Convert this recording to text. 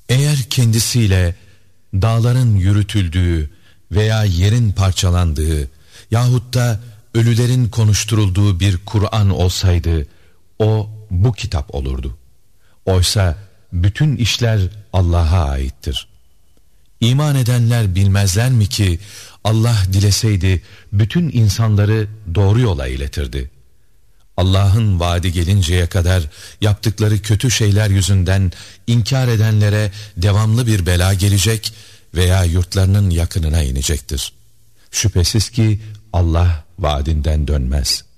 Eğer kendisiyle dağların yürütüldüğü veya yerin parçalandığı yahut da ölülerin konuşturulduğu bir Kur'an olsaydı, o bu kitap olurdu. Oysa bütün işler Allah'a aittir. İman edenler bilmezler mi ki Allah dileseydi bütün insanları doğru yola iletirdi. Allah'ın vaadi gelinceye kadar yaptıkları kötü şeyler yüzünden inkar edenlere devamlı bir bela gelecek veya yurtlarının yakınına inecektir. Şüphesiz ki Allah vaadinden dönmez.